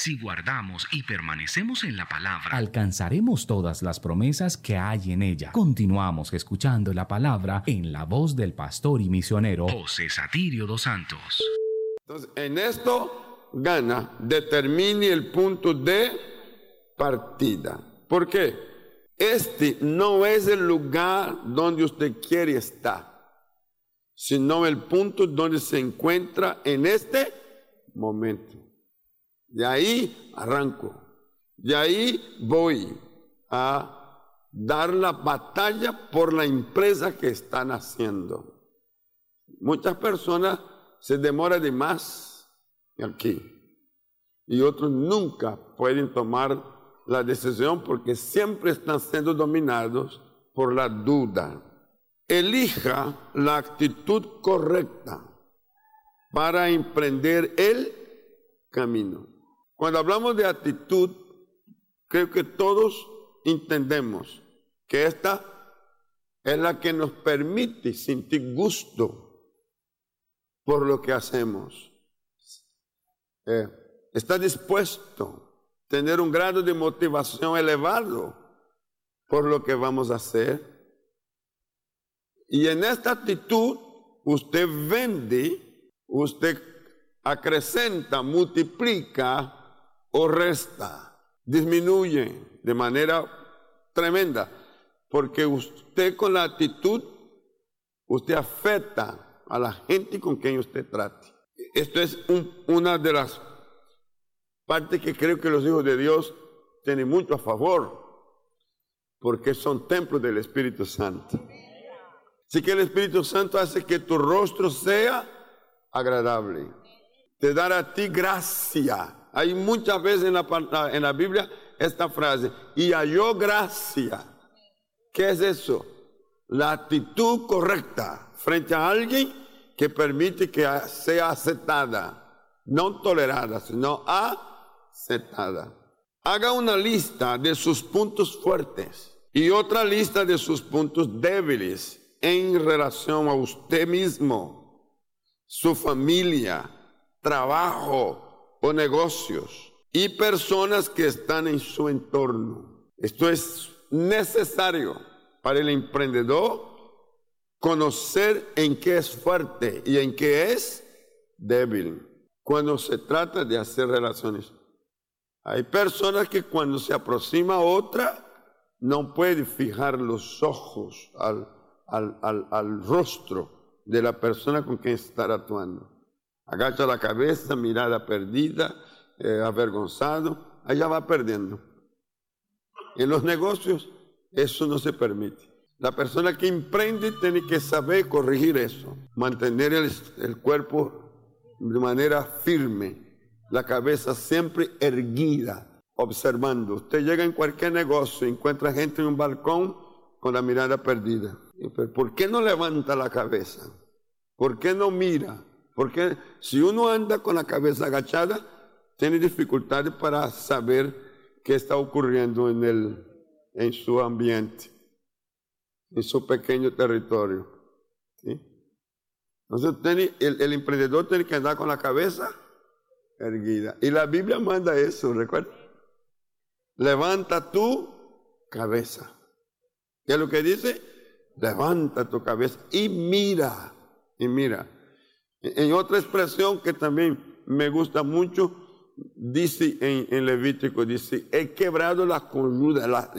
Si guardamos y permanecemos en la palabra, alcanzaremos todas las promesas que hay en ella. Continuamos escuchando la palabra en la voz del pastor y misionero José Satirio dos Santos. Entonces, en esto gana, determine el punto de partida. ¿Por qué? Este no es el lugar donde usted quiere estar, sino el punto donde se encuentra en este momento. De ahí arranco, de ahí voy a dar la batalla por la empresa que están haciendo. Muchas personas se demoran de más aquí y otros nunca pueden tomar la decisión porque siempre están siendo dominados por la duda. Elija la actitud correcta para emprender el camino. Cuando hablamos de actitud, creo que todos entendemos que esta es la que nos permite sentir gusto por lo que hacemos. Está dispuesto a tener un grado de motivación elevado por lo que vamos a hacer. Y en esta actitud, usted vende, usted acrecenta, multiplica o resta, disminuye de manera tremenda, porque usted con la actitud, usted afecta a la gente con quien usted trate. Esto es una de las partes que creo que los hijos de Dios tienen mucho a favor, porque son templos del Espíritu Santo. Así que el Espíritu Santo hace que tu rostro sea agradable, te dará a ti gracia. Hay muchas veces en la Biblia esta frase, y halló gracia. ¿Qué es eso? La actitud correcta frente a alguien que permite que sea aceptada, no tolerada, sino aceptada. Haga una lista de sus puntos fuertes y otra lista de sus puntos débiles en relación a usted mismo, su familia, trabajo o negocios y personas que están en su entorno. Esto es necesario para el emprendedor conocer en qué es fuerte y en qué es débil cuando se trata de hacer relaciones. Hay personas que cuando se aproxima a otra no puede fijar los ojos al rostro de la persona con quien está actuando. Agacha la cabeza, mirada perdida, avergonzado, allá va perdiendo. En los negocios eso no se permite. La persona que emprende tiene que saber corregir eso, mantener el cuerpo de manera firme, la cabeza siempre erguida, observando. Usted llega en cualquier negocio, encuentra gente en un balcón con la mirada perdida. ¿Por qué no levanta la cabeza? ¿Por qué no mira? Porque si uno anda con la cabeza agachada, tiene dificultades para saber qué está ocurriendo en su ambiente, en su pequeño territorio. ¿Sí? Entonces el emprendedor tiene que andar con la cabeza erguida. Y la Biblia manda eso, ¿recuerda? Levanta tu cabeza. ¿Qué es lo que dice? Levanta tu cabeza y mira, y mira. En otra expresión que también me gusta mucho, dice en Levítico, dice, he quebrado la columna,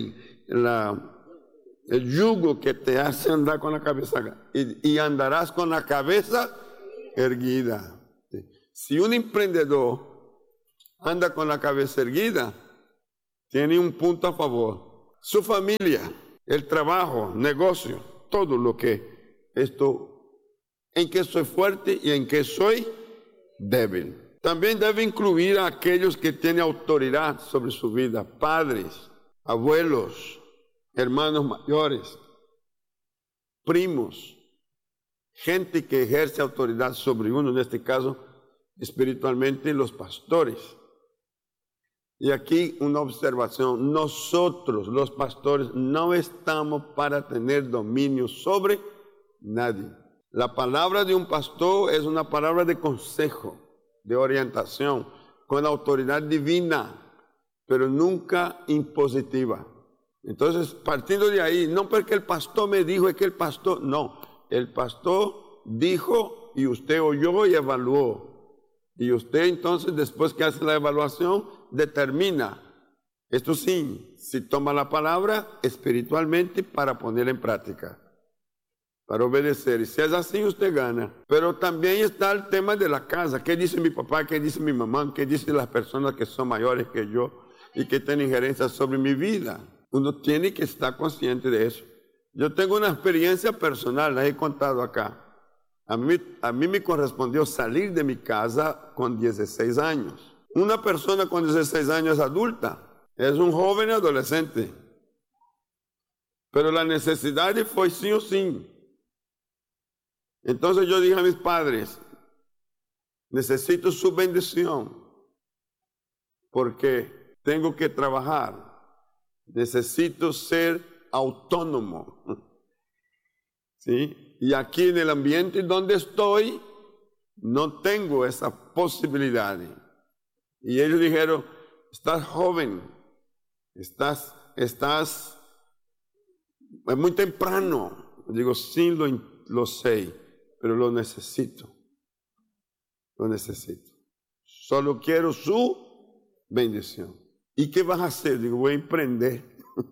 el yugo que te hace andar con la cabeza, y andarás con la cabeza erguida. Si un emprendedor anda con la cabeza erguida, tiene un punto a favor. Su familia, el trabajo, negocio, todo lo que esto, en que soy fuerte y en que soy débil. También debe incluir a aquellos que tienen autoridad sobre su vida, padres, abuelos, hermanos mayores, primos, gente que ejerce autoridad sobre uno, en este caso espiritualmente los pastores. Y aquí una observación, nosotros los pastores no estamos para tener dominio sobre nadie. La palabra de un pastor es una palabra de consejo, de orientación, con autoridad divina, pero nunca impositiva. Entonces, partiendo de ahí, no porque el pastor me dijo, es que el pastor, no, el pastor dijo y usted oyó y evaluó. Y usted entonces, después que hace la evaluación, determina, esto sí, si toma la palabra espiritualmente para ponerla en práctica, para obedecer. Y si es así, usted gana. Pero también está el tema de la casa. ¿Qué dice mi papá? ¿Qué dice mi mamá? ¿Qué dicen las personas que son mayores que yo y que tienen injerencia sobre mi vida? Uno tiene que estar consciente de eso. Yo tengo una experiencia personal, la he contado acá. A mí me correspondió salir de mi casa con 16 años. Una persona con 16 años es adulta, es un joven adolescente. Pero la necesidad fue sí o sí. Entonces yo dije a mis padres, necesito su bendición, porque tengo que trabajar, necesito ser autónomo, ¿sí? Y aquí en el ambiente donde estoy, no tengo esa posibilidad. Y ellos dijeron, estás joven, es muy temprano. Digo, sí, lo sé, pero lo necesito. Solo quiero su bendición. ¿Y qué vas a hacer? Digo, voy a emprender.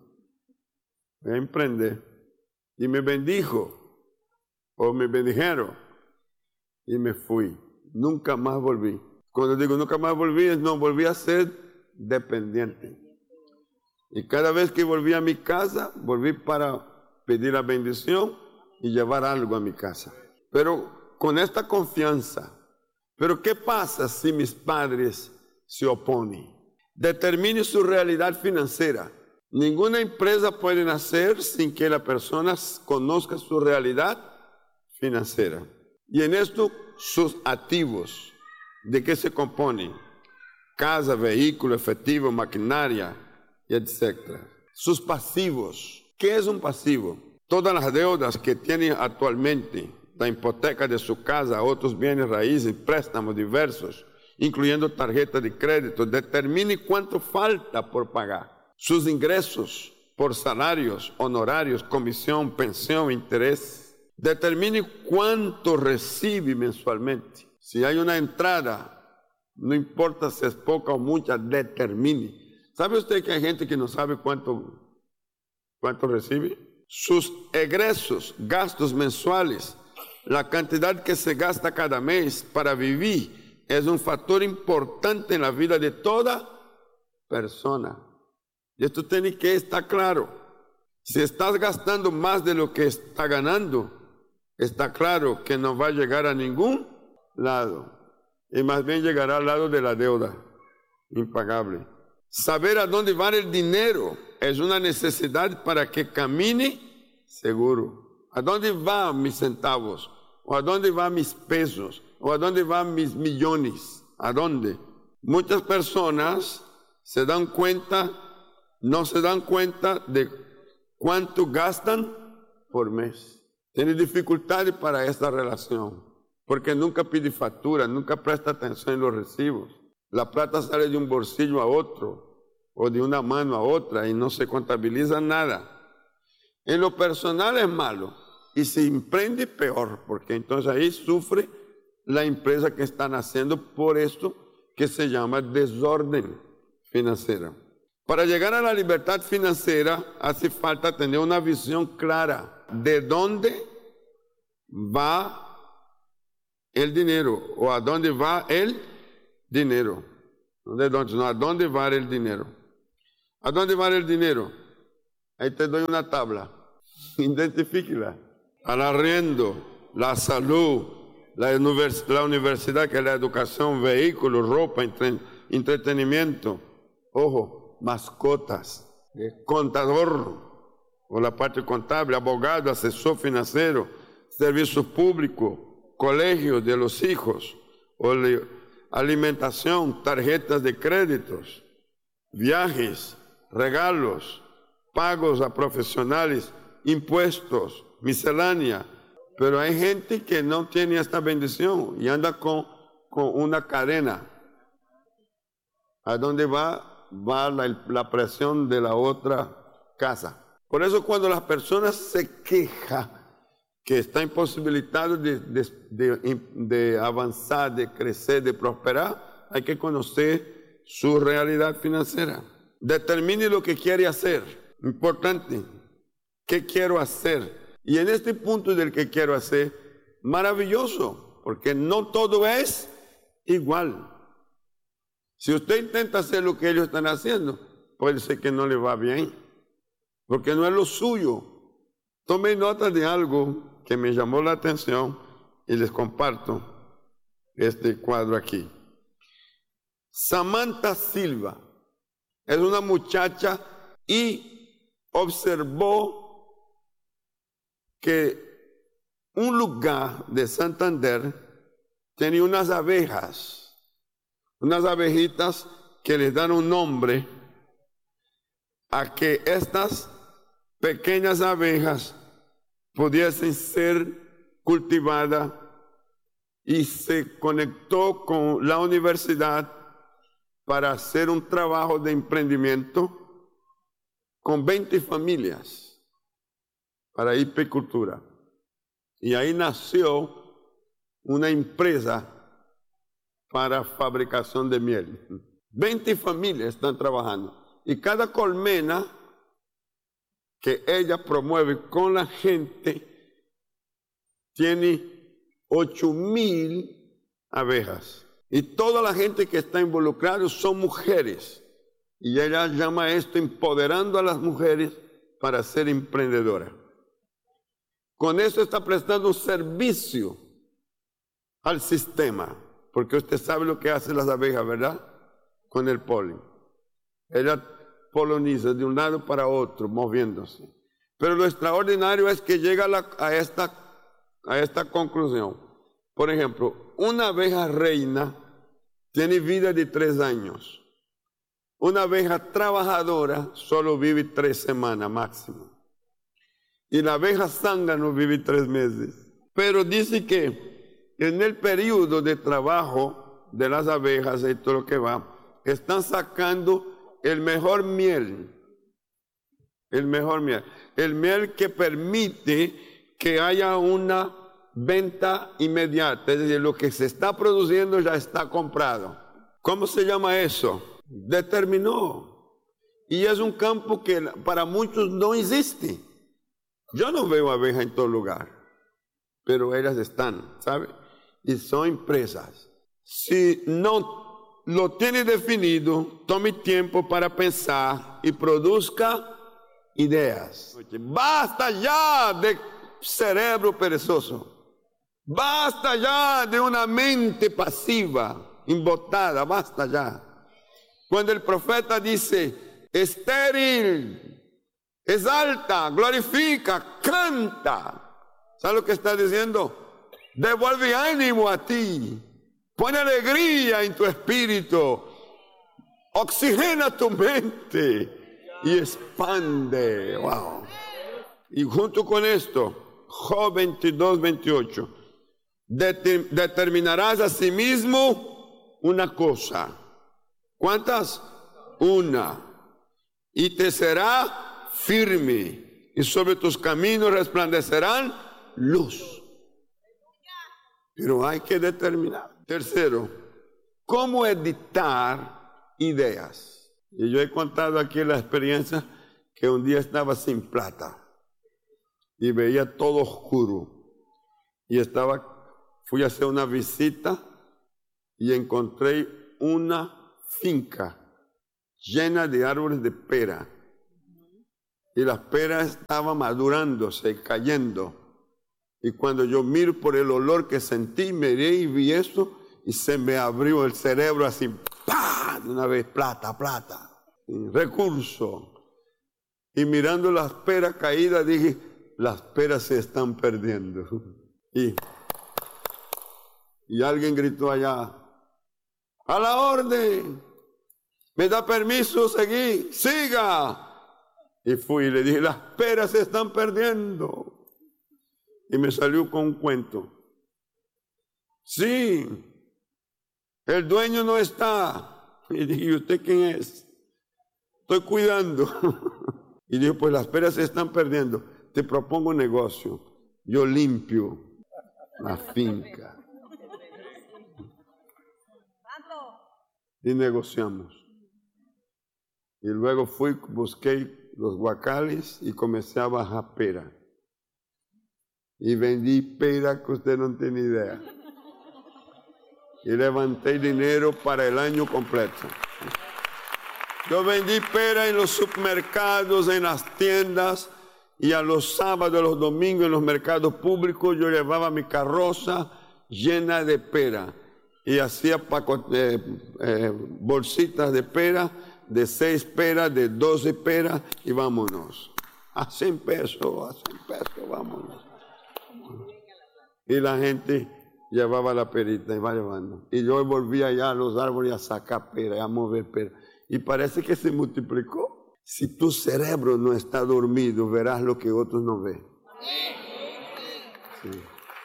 Y me bendijo, o me bendijeron, y me fui. Nunca más volví. Cuando digo nunca más volví, no volví a ser dependiente. Y cada vez que volví a mi casa, volví para pedir la bendición y llevar algo a mi casa. Pero con esta confianza. Pero ¿qué pasa si mis padres se oponen? Determine su realidad financiera. Ninguna empresa puede nacer sin que la persona conozca su realidad financiera. Y en esto, sus activos, ¿de qué se componen? Casa, vehículo, efectivo, maquinaria, etc. Sus pasivos. ¿Qué es un pasivo? Todas las deudas que tiene actualmente, la hipoteca de su casa, otros bienes raíces, préstamos diversos, incluyendo tarjeta de crédito. Determine cuánto falta por pagar. Sus ingresos por salarios, honorarios, comisión, pensión, interés. Determine cuánto recibe mensualmente. Si hay una entrada, no importa si es poca o mucha, determine. ¿Sabe usted que hay gente que no sabe cuánto recibe? Sus egresos, gastos mensuales, la cantidad que se gasta cada mes para vivir, es un factor importante en la vida de toda persona. Y esto tiene que estar claro. Si estás gastando más de lo que está ganando, está claro que no va a llegar a ningún lado. Y más bien llegará al lado de la deuda impagable. Saber a dónde va el dinero es una necesidad para que camine seguro. ¿A dónde van mis centavos? ¿O a dónde van mis pesos? ¿O a dónde van mis millones? ¿A dónde? Muchas personas no se dan cuenta de cuánto gastan por mes. Tienen dificultades para esta relación, porque nunca pide factura, nunca presta atención en los recibos. La plata sale de un bolsillo a otro, o de una mano a otra, y no se contabiliza nada. En lo personal es malo, y se emprende peor, porque entonces ahí sufre la empresa que están haciendo por esto que se llama desorden financiero. Para llegar a la libertad financiera hace falta tener una visión clara de dónde va el dinero o a dónde va el dinero. No de dónde, no, a dónde va el dinero. ¿A dónde va el dinero? Ahí te doy una tabla. Identifíquela. Al arriendo, la salud, la universidad, que es la educación, vehículos, ropa, entretenimiento. Ojo. Mascotas, contador o la parte contable, abogado, asesor financiero, servicios públicos, colegios de los hijos, o alimentación, tarjetas de créditos, viajes, regalos, pagos a profesionales, impuestos, miscelánea. Pero hay gente que no tiene esta bendición y anda con una cadena. ¿A dónde va? Va la presión de la otra casa. Por eso cuando las personas se quejan que está imposibilitado de avanzar, de crecer, de prosperar, hay que conocer su realidad financiera. Determine lo que quiere hacer. Importante. ¿Qué quiero hacer? Y en este punto del que quiero hacer, maravilloso, porque no todo es igual. Si usted intenta hacer lo que ellos están haciendo, puede ser que no le va bien, porque no es lo suyo. Tome nota de algo que me llamó la atención y les comparto este cuadro aquí. Samantha Silva es una muchacha y observó que un lugar de Santander tenía unas abejas, unas abejitas que les dan un nombre a que estas pequeñas abejas pudiesen ser cultivadas, y se conectó con la universidad para hacer un trabajo de emprendimiento con 20 familias para hipicultura. Y ahí nació una empresa para fabricación de miel. 20 familias están trabajando. Y cada colmena que ella promueve con la gente tiene 8,000 abejas. Y toda la gente que está involucrada son mujeres. Y ella llama esto empoderando a las mujeres para ser emprendedoras. Con eso está prestando un servicio al sistema. Porque usted sabe lo que hacen las abejas, ¿verdad? Con el polen. Ella poliniza de un lado para otro, moviéndose. Pero lo extraordinario es que llega a esta conclusión. Por ejemplo, una abeja reina tiene vida de 3 años. Una abeja trabajadora solo vive 3 semanas máximo. Y la abeja zángano vive 3 meses. Pero dice que en el periodo de trabajo de las abejas y todo lo que va, están sacando el mejor miel. El mejor miel. El miel que permite que haya una venta inmediata. Es decir, lo que se está produciendo ya está comprado. ¿Cómo se llama eso? Determinó. Y es un campo que para muchos no existe. Yo no veo abejas en todo lugar, pero ellas están, ¿sabe? Y son empresas. Si no lo tiene definido, tome tiempo para pensar y produzca ideas. Basta ya de cerebro perezoso. Basta ya de una mente pasiva, embotada, basta ya. Cuando el profeta dice, estéril, exalta, glorifica, canta. ¿Sabes lo que está diciendo? Devuelve ánimo a ti. Pone alegría en tu espíritu. Oxigena tu mente y expande. Wow. Y junto con esto, Job 22:28. Determinarás a sí mismo una cosa. ¿Cuántas? Una. Y te será firme, y sobre tus caminos resplandecerán luz. Pero hay que determinar. Tercero, ¿cómo editar ideas? Y yo he contado aquí la experiencia que un día estaba sin plata y veía todo oscuro. Y fui a hacer una visita y encontré una finca llena de árboles de pera. Y las peras estaban madurándose, cayendo. Y cuando yo miro por el olor que sentí, miré y vi eso, y se me abrió el cerebro así, ¡pah! De una vez, plata, recurso. Y mirando las peras caídas, dije, las peras se están perdiendo. Y alguien gritó allá, ¡a la orden! ¿Me da permiso seguir? ¡Siga! Y fui y le dije, las peras se están perdiendo. Y me salió con un cuento. Sí, el dueño no está. Y dije, ¿y usted quién es? Estoy cuidando. Y dijo, pues las peras se están perdiendo. Te propongo un negocio. Yo limpio la finca. Y negociamos. Y luego busqué los guacales y comencé a bajar pera. Y vendí pera que usted no tiene idea. Y levanté dinero para el año completo. Yo vendí pera en los supermercados, en las tiendas, y a los sábados, los domingos, en los mercados públicos, yo llevaba mi carroza llena de pera. Y hacía bolsitas de pera, de 6 peras, de 12 peras, y vámonos. A 100 pesos, vámonos. Y la gente llevaba la perita y va llevando. Y yo volvía allá a los árboles a sacar pera, a mover pera. Y parece que se multiplicó. Si tu cerebro no está dormido, verás lo que otros no ven. Sí.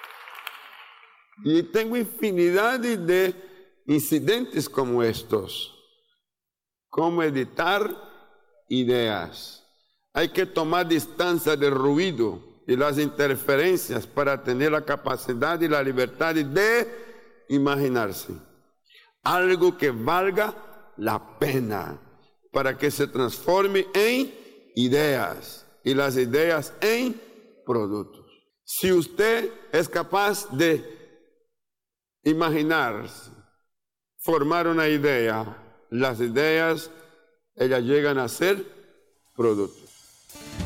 Y tengo infinidad de incidentes como estos. Cómo editar ideas. Hay que tomar distancia del ruido y las interferencias para tener la capacidad y la libertad de imaginarse. Algo que valga la pena para que se transforme en ideas y las ideas en productos. Si usted es capaz de imaginarse, formar una idea, las ideas, ellas llegan a ser productos.